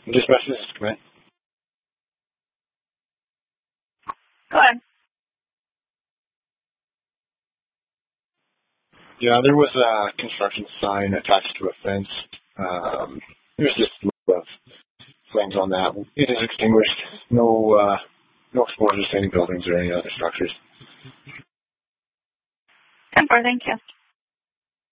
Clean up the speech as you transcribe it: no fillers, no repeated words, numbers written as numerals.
Just messages come in. Go ahead. Yeah, there was a construction sign attached to a fence. There's just a little of flames on that. It is extinguished. No exposures to any buildings or any other structures. 10-4, thank you.